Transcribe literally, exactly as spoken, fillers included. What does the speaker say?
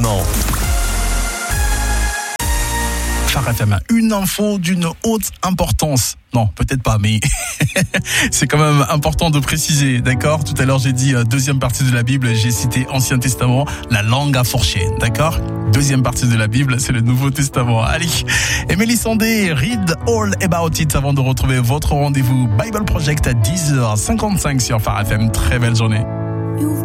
Testament. Phare F M, une info d'une haute importance. Non, peut-être pas, mais c'est quand même important de préciser, d'accord ? Tout à l'heure, j'ai dit euh, deuxième partie de la Bible, j'ai cité Ancien Testament, la langue à fourcher, d'accord ? Deuxième partie de la Bible, c'est le Nouveau Testament. Allez, Émilie Sandé, read all about it avant de retrouver votre rendez-vous Bible Project à dix heures cinquante-cinq sur Phare F M. Très belle journée.